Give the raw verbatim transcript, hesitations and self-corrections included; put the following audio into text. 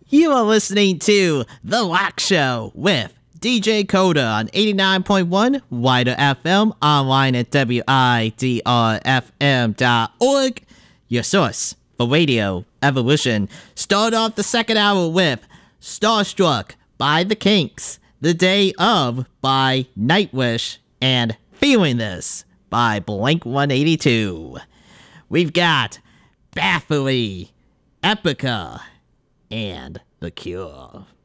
You are listening to The Lock Show with D J Coda on eighty-nine point one Wider F M, online at W I D R F M dot org. Your source for radio evolution. Start off the second hour with Starstruck by The Kinks, The Day Of by Nightwish, and Feeling This by Blink one eighty-two. We've got Bathory, Epica, and The Cure.